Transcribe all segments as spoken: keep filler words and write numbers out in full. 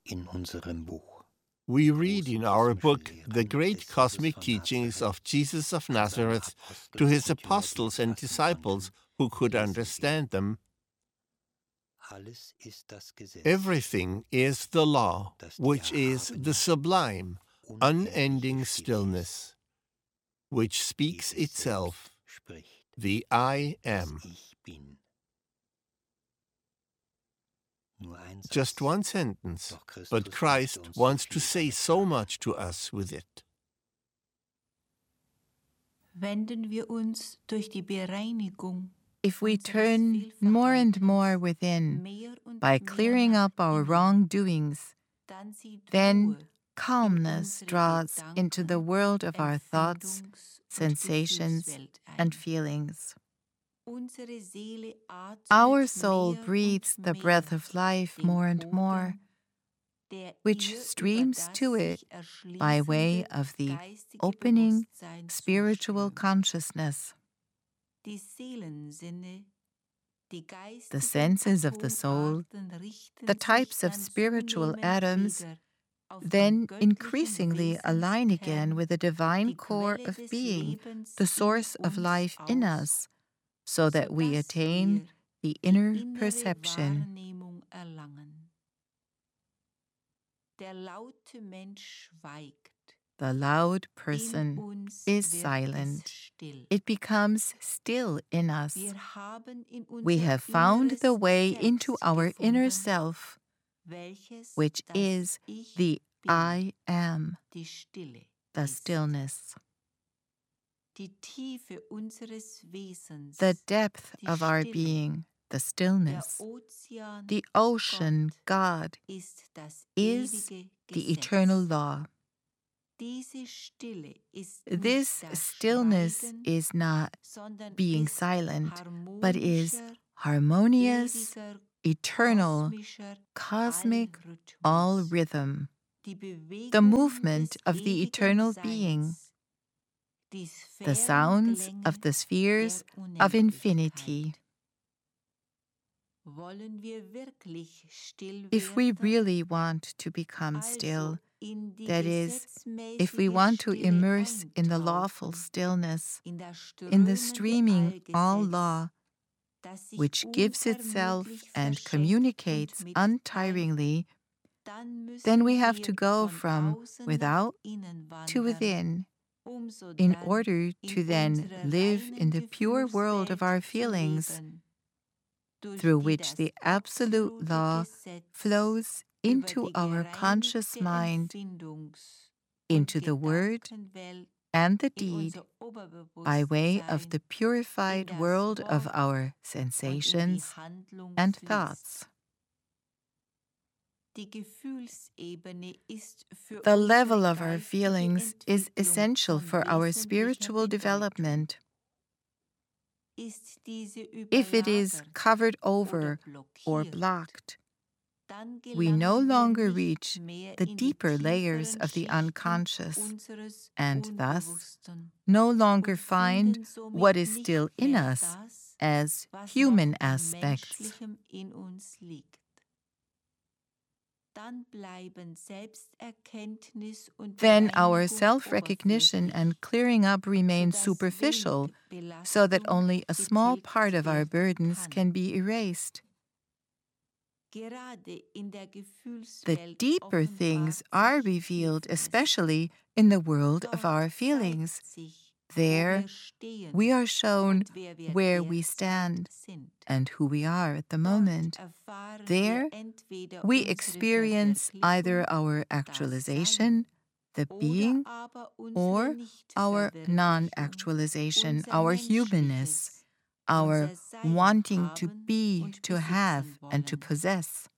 in unserem Buch. We read in our book the great cosmic teachings of Jesus of Nazareth to his apostles and disciples who could understand them. Everything is the law, which is the sublime, unending stillness, which speaks itself, the I Am. Just one sentence, but Christ wants to say so much to us with it. Wenden wir uns durch die Bereinigung If we turn more and more within by clearing up our wrongdoings, then calmness draws into the world of our thoughts, sensations, and feelings. Our soul breathes the breath of life more and more, which streams to it by way of the opening spiritual consciousness. The senses of the soul, the types of spiritual atoms, then increasingly align again with the divine core of being, the source of life in us, so that we attain the inner perception. The loud person is silent. It becomes still in us. We have found the way into our inner self, which is the I Am, the stillness. The depth of our being, the stillness, the ocean, God, is the eternal law. This stillness is not being silent, but is harmonious, eternal, cosmic, all rhythm, the movement of the eternal being, the sounds of the spheres of infinity. If we really want to become still, that is, if we want to immerse in the lawful stillness, in the streaming all law, which gives itself and communicates untiringly, then we have to go from without to within, in order to then live in the pure world of our feelings, through which the absolute law flows into our conscious mind, into the word and the deed, by way of the purified world of our sensations and thoughts. The level of our feelings is essential for our spiritual development. If it is covered over or blocked, we no longer reach the deeper layers of the unconscious, and thus no longer find what is still in us as human aspects. Then our self-recognition and clearing up remain superficial, so that only a small part of our burdens can be erased. The deeper things are revealed, especially in the world of our feelings. There, we are shown where we stand and who we are at the moment. There, we experience either our actualization, the being, or our non-actualization, our humanness, our wanting to be, to have, and to possess.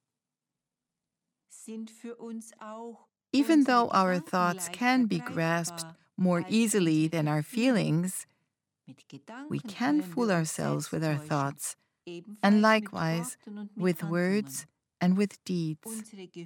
Even though our thoughts can be grasped more easily than our feelings, we can fool ourselves with our thoughts, and likewise with words and with deeds.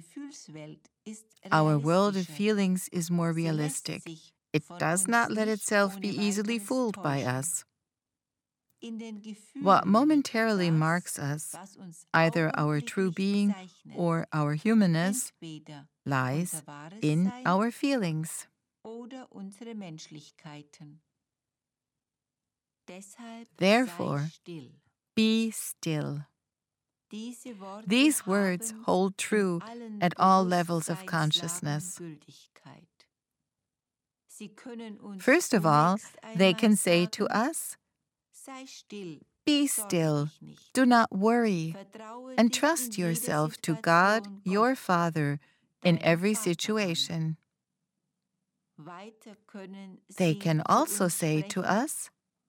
Our world of feelings is more realistic. It does not let itself be easily fooled by us. What momentarily marks us, either our true being or our humanness, lies in our feelings. Therefore, be still. These words hold true at all levels of consciousness. First of all, they can say to us, be still, do not worry, and trust yourself to God, your Father, in every situation. They can also say to us,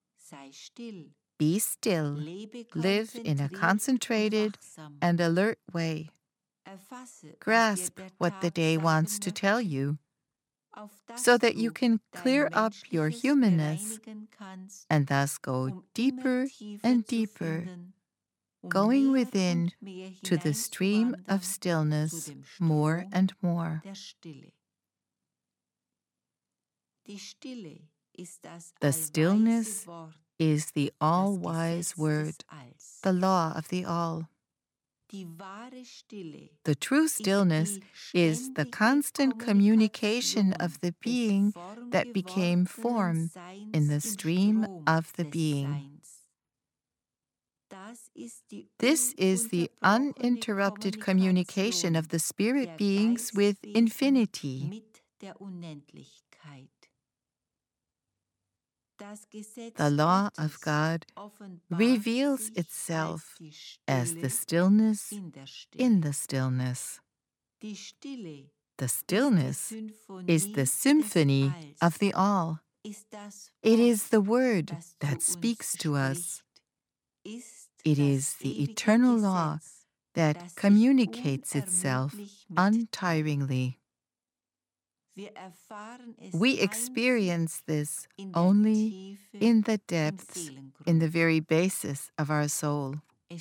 be still, live in a concentrated and alert way. Grasp what the day wants to tell you, so that you can clear up your humanness and thus go deeper and deeper, going within to the stream of stillness more and more. The stillness is the all-wise word, the law of the all. The true stillness is the constant communication of the being that became form in the stream of the being. This is the uninterrupted communication of the spirit beings with infinity. The law of God reveals itself as the stillness in the stillness. The stillness is the symphony of the all. It is the word that speaks to us. It is the eternal law that communicates itself untiringly. We experience this only in the depths, in the very basis of our soul.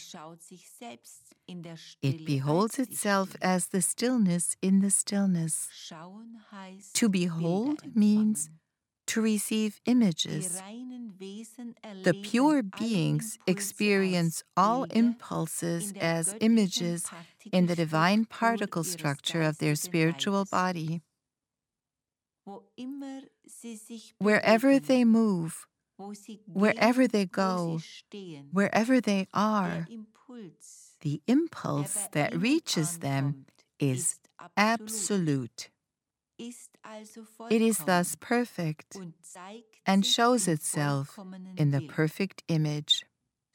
It beholds itself as the stillness in the stillness. To behold means to receive images. The pure beings experience all impulses as images in the divine particle structure of their spiritual body. Wherever they move, wherever they go, wherever they are, the impulse that reaches them is absolute. It is thus perfect and shows itself in the perfect image.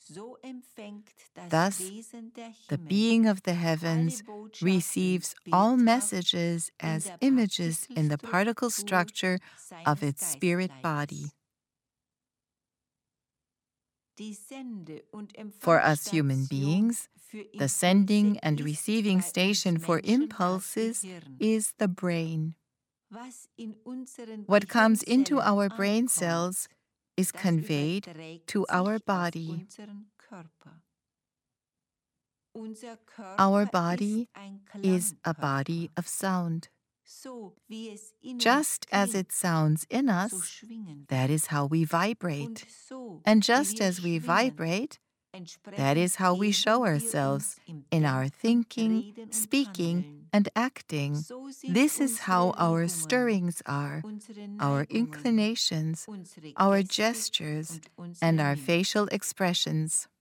Thus, the being of the heavens receives all messages as images in the particle structure of its spirit body. For us human beings, the sending and receiving station for impulses is the brain. What comes into our brain cells is conveyed to our body. Our body is a body of sound. Just as it sounds in us, that is how we vibrate. And just as we vibrate, that is how we show ourselves in our thinking, speaking, and acting. This is how our stirrings are, our inclinations, our gestures, and our facial expressions.